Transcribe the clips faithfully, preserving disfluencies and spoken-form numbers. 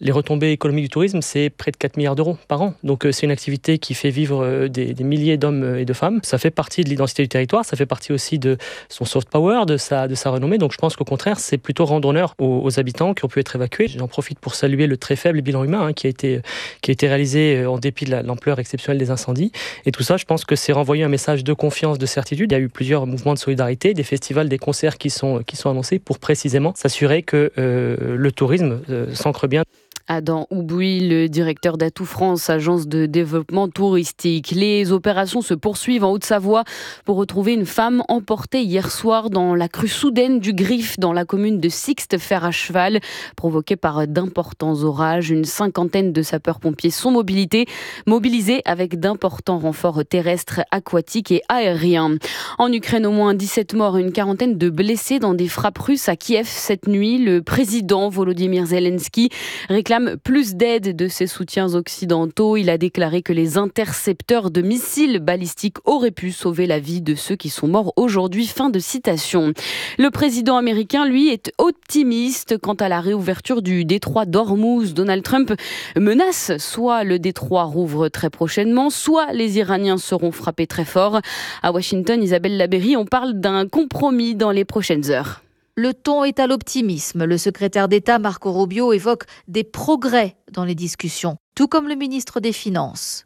Les retombées économiques du tourisme, c'est près de quatre milliards d'euros par an. Donc c'est une activité qui fait vivre des, des milliers d'hommes et de femmes. Ça fait partie de l'identité du territoire, ça fait partie aussi de son soft power, de sa, de sa renommée. Donc je pense qu'au contraire, c'est plutôt rendre honneur aux, aux habitants qui ont pu être évacués. J'en profite pour saluer le très faible bilan humain hein, qui, a été, qui a été réalisé en dépit de la, l'ampleur exceptionnelle des incendies. Et tout ça, je pense que c'est renvoyer un message de confiance, de certitude. Il y a eu plusieurs mouvements de solidarité, des festivals, des concerts qui sont, qui sont annoncés pour précisément s'assurer que euh, le tourisme euh, s'ancre bien. Adam Oubouy, le directeur d'Atout France, agence de développement touristique. Les opérations se poursuivent en Haute-Savoie pour retrouver une femme emportée hier soir dans la crue soudaine du Griffe dans la commune de Sixte-Fer à cheval, provoquée par d'importants orages. Une cinquantaine de sapeurs-pompiers sont mobilisés, mobilisés avec d'importants renforts terrestres, aquatiques et aériens. En Ukraine, au moins dix-sept morts et une quarantaine de blessés dans des frappes russes à Kiev cette nuit. Le président Volodymyr Zelensky réclame plus d'aide de ses soutiens occidentaux. Il a déclaré que les intercepteurs de missiles balistiques auraient pu sauver la vie de ceux qui sont morts aujourd'hui. Fin de citation. Le président américain, lui, est optimiste quant à la réouverture du détroit d'Ormuz. Donald Trump menace soit le détroit rouvre très prochainement, soit les Iraniens seront frappés très fort. À Washington, Isabelle Labeyrie, on parle d'un compromis dans les prochaines heures. Le ton est à l'optimisme. Le secrétaire d'État Marco Rubio évoque des progrès dans les discussions, tout comme le ministre des Finances.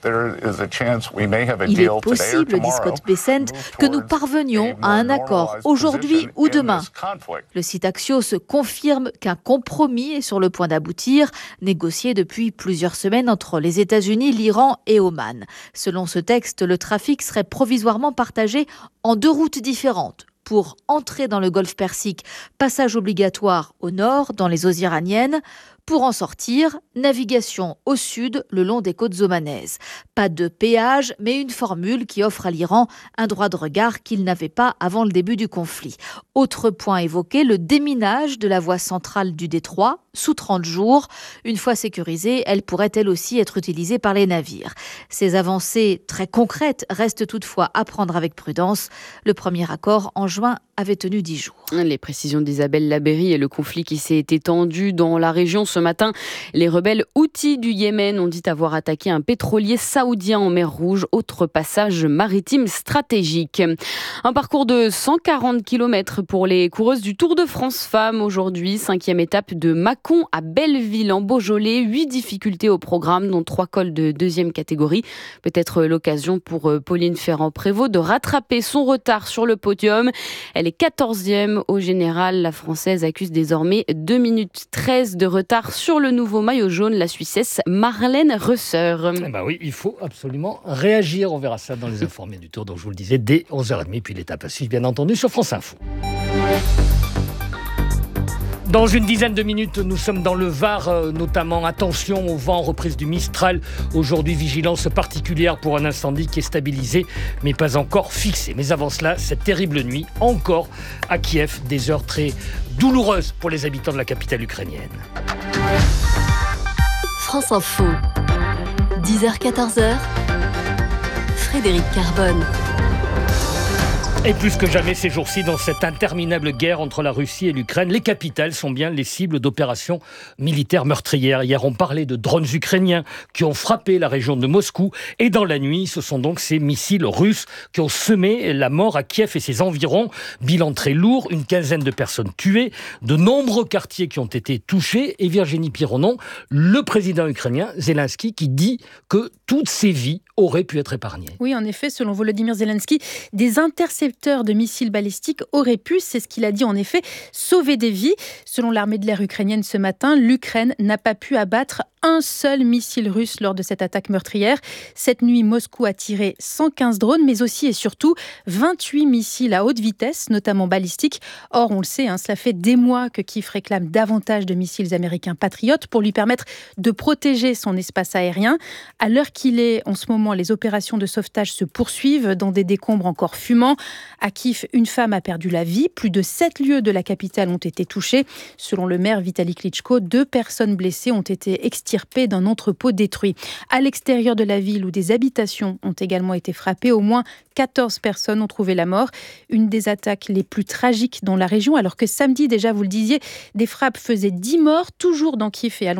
Il est possible, dit Scott Bessent, que nous parvenions à un accord aujourd'hui ou demain. Le site Axios confirme qu'un compromis est sur le point d'aboutir, négocié depuis plusieurs semaines entre les États-Unis, l'Iran et Oman. Selon ce texte, le trafic serait provisoirement partagé en deux routes différentes. Pour entrer dans le golfe Persique, passage obligatoire au nord, dans les eaux iraniennes. Pour en sortir, navigation au sud, le long des côtes omanaises. Pas de péage, mais une formule qui offre à l'Iran un droit de regard qu'il n'avait pas avant le début du conflit. Autre point évoqué, le déminage de la voie centrale du détroit, sous trente jours. Une fois sécurisée, elle pourrait elle aussi être utilisée par les navires. Ces avancées très concrètes restent toutefois à prendre avec prudence. Le premier accord en juin avait tenu dix jours. Les précisions d'Isabelle Labeyrie et le conflit qui s'est étendu dans la région ce matin. Les rebelles Houthis du Yémen ont dit avoir attaqué un pétrolier saoudien en mer Rouge, autre passage maritime stratégique. Un parcours de cent quarante kilomètres pour les coureuses du Tour de France Femmes aujourd'hui. Cinquième étape de Mâcon à Belleville en Beaujolais. Huit difficultés au programme, dont trois cols de deuxième catégorie. Peut-être l'occasion pour Pauline Ferrand-Prévot de rattraper son retard sur le podium. Elle est quatorzième au général. La Française accuse désormais deux minutes treize de retard sur le nouveau maillot jaune, la Suissesse Marlène Reusser. Eh ben oui, il faut absolument réagir. On verra ça dans les informés du Tour, donc je vous le disais, dès onze heures trente, puis l'étape à suivre, bien entendu, sur France Info. Dans une dizaine de minutes, nous sommes dans le Var, euh, notamment attention au vent, reprise du Mistral. Aujourd'hui, vigilance particulière pour un incendie qui est stabilisé, mais pas encore fixé. Mais avant cela, cette terrible nuit, encore à Kiev, des heures très douloureuses pour les habitants de la capitale ukrainienne. France Info, dix heures quatorze heures, Frédéric Carbone. Et plus que jamais ces jours-ci, dans cette interminable guerre entre la Russie et l'Ukraine, les capitales sont bien les cibles d'opérations militaires meurtrières. Hier, on parlait de drones ukrainiens qui ont frappé la région de Moscou. Et dans la nuit, ce sont donc ces missiles russes qui ont semé la mort à Kiev et ses environs. Bilan très lourd, une quinzaine de personnes tuées, de nombreux quartiers qui ont été touchés. Et Virginie Pironon, le président ukrainien Zelensky, qui dit que toutes ces vies auraient pu être épargnées. Oui, en effet, selon Volodymyr Zelensky, des intercepteurs de missiles balistiques auraient pu, c'est ce qu'il a dit en effet, sauver des vies. Selon l'armée de l'air ukrainienne ce matin, l'Ukraine n'a pas pu abattre un seul missile russe lors de cette attaque meurtrière. Cette nuit, Moscou a tiré cent quinze drones, mais aussi et surtout vingt-huit missiles à haute vitesse, notamment balistiques. Or, on le sait, hein, cela fait des mois que Kiev réclame davantage de missiles américains patriotes pour lui permettre de protéger son espace aérien. À l'heure qu'il est, en ce moment, les opérations de sauvetage se poursuivent dans des décombres encore fumants. À Kiev, une femme a perdu la vie. Plus de sept lieux de la capitale ont été touchés. Selon le maire Vitali Klitschko, deux personnes blessées ont été extirpées d'un entrepôt détruit. À l'extérieur de la ville où des habitations ont également été frappées, au moins quatorze personnes ont trouvé la mort. Une des attaques les plus tragiques dans la région, alors que samedi déjà, vous le disiez, des frappes faisaient dix morts, toujours dans Kiev et à